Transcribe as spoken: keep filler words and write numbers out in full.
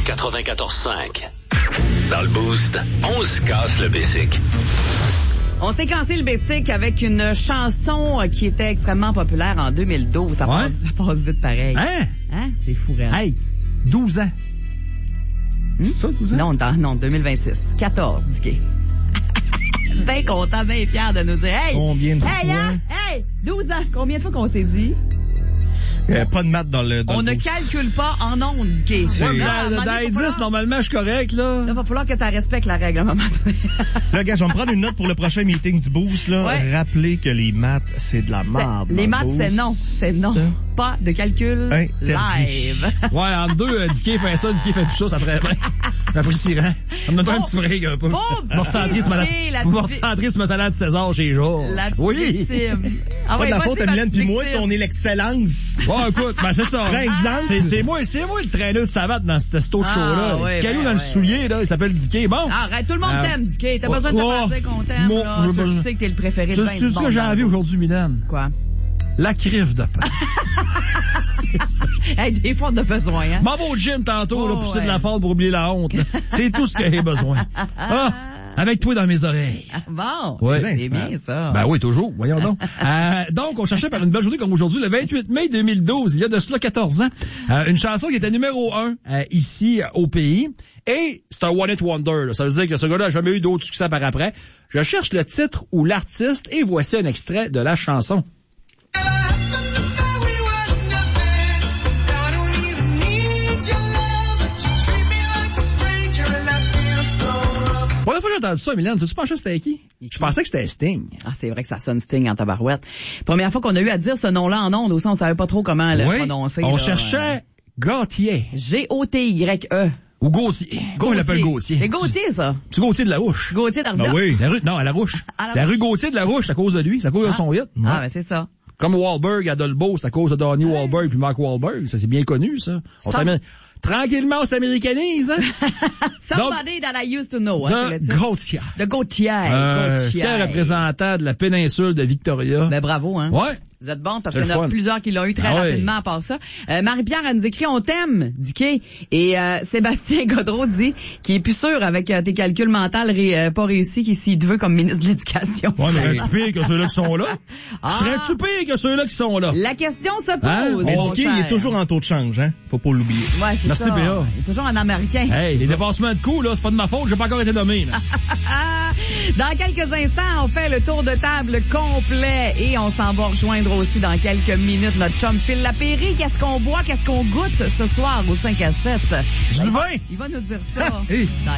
quatre-vingt-quatorze cinq. Dans le Boost, on se casse le basic. On s'est cassé le basic avec une chanson qui était extrêmement populaire en deux mille douze. Ça, ouais. passe, ça passe vite pareil. Hein? Hein? C'est fou, réel. Hey, douze ans. Hmm? Ça, douze ans? Non, dans, non, deux mille vingt-six. quatorze, Dicky. Bien content, bien fier de nous dire, hey! Combien de hey, fois? hein? Hey! douze ans! Combien de fois qu'on s'est dit? Euh, pas de maths dans le dans On le ne boost. calcule pas en ondes, Dicky. Ouais, mais Là, à un moment dans donné, les va dix, falloir- normalement, je suis correct, là. Là, il va falloir que tu respectes la règle à un moment donné. Là, gars, je vais me prendre une note pour le prochain meeting du Boost, là. Ouais. Rappeler que les maths, c'est de la C'est- merde. Les dans maths, le c'est Boost. non. C'est non. Pas de calcul Interdit. live. Ouais, en deux, euh, Dicky fait ça, Dicky fait plus ça, ça ferait bien. J'apprécie, hein. Ça me donne un Bon. petit break, un peu. Bon, Me recentrer sur ma, Dicky, la me petite- recentrer sur ma salade César chez Georges. La petite Oui. victime. Ah Pas ouais, de la vas-y, faute à ma Mylène petite puis moi, victime. c'est on est l'excellence. Bon, écoute, ben c'est ça. Prends exemple. C'est, c'est moi, c'est moi le traîneur de savate dans ce cette autre Ah, show-là. ouais, Le caillou ben, dans le ouais. soulier, là, il s'appelle Dicky. Bon. Arrête, tout le monde Euh, t'aime, Dicky. T'as oh, besoin de te oh, penser qu'on t'aime, mon- là. Tu je- le sais que t'es le préféré de Tu vingt sais ce monde que j'ai dans le envie groupe. aujourd'hui, Mylène? Quoi? La crif de pain. Hey, des fois, on a besoin, hein? M'en va au gym tantôt, Oh, là, pousser ouais. de la force pour oublier la honte, là. C'est tout ce que j'ai besoin. Ah, avec toi dans mes oreilles. Bon. Ouais. C'est bien, ça. Ben oui, toujours. Voyons donc. Euh, donc, on cherchait par une belle journée comme aujourd'hui, le vingt-huit mai deux mille douze, il y a de cela quatorze ans, euh, une chanson qui était numéro un euh, ici euh, au pays. Et c'est un one hit wonder. Là. Ça veut dire que ce gars-là n'a jamais eu d'autre succès par après. Je cherche le titre ou l'artiste et voici un extrait de la chanson. Pour la fois que j'ai entendu ça, Mylène, tu pensais que c'était qui? Je pensais que c'était Sting. Ah, c'est vrai que ça sonne Sting en tabarouette. Première fois qu'on a eu à dire ce nom-là en ondes, aussi, on savait pas trop comment le Oui, prononcer. on là. cherchait Gauthier. G O T Y E. Ou Gauthier. Go, il l'appelle Gauthier. C'est Gauthier, ça. C'est Gauthier de la Rouche. Gauthier Ben d'Arvida. oui, la rue, non, à la Rouche. À la la Rouche. rue Gauthier de la Rouche, c'est à cause de lui, c'est à cause de son hit. Ah, ben c'est ça. Comme Wahlberg à Dolbeau, c'est à cause de Donnie Wahlberg puis Mark Wahlberg. Ça, c'est bien connu, ça. On Ça- s'amé- Tranquillement, on s'américanise, hein? Somebody that I used to know. Hein, c'est le De titre. Gauthier. De Gauthier. Euh, Gauthier. fier représentant de la péninsule de Victoria. Ben bravo, hein. Ouais. Vous êtes bon parce C'est qu'il y en le a fun. plusieurs qui l'ont eu très Ah ouais. rapidement à part ça. Euh, Marie-Pierre, elle nous écrit, on t'aime, Dicky. Et euh, Sébastien Godreau dit qu'il est plus sûr avec euh, tes calculs mentaux ré, euh, pas réussis qu'il s'y te veut comme ministre de l'Éducation. Ouais, mais serais-tu pire que ceux-là qui sont là? Ah. Serais-tu pire que ceux-là qui sont là? La question se pose. Hein? Mais mon Dicky, il est cher. toujours en taux de change, hein. Faut pas l'oublier. Ouais, c'est Merci, ça. B A. Il est toujours en américain. Hey, les dépassements de coups, là, c'est pas de ma faute, j'ai pas encore été nommé, là. Dans quelques instants, on fait le tour de table complet et on s'en va rejoindre aussi dans quelques minutes notre chum Phil Lapéry. Qu'est-ce qu'on boit, qu'est-ce qu'on goûte ce soir au cinq à sept? Du vin! Il va nous dire ça. Hey. Dans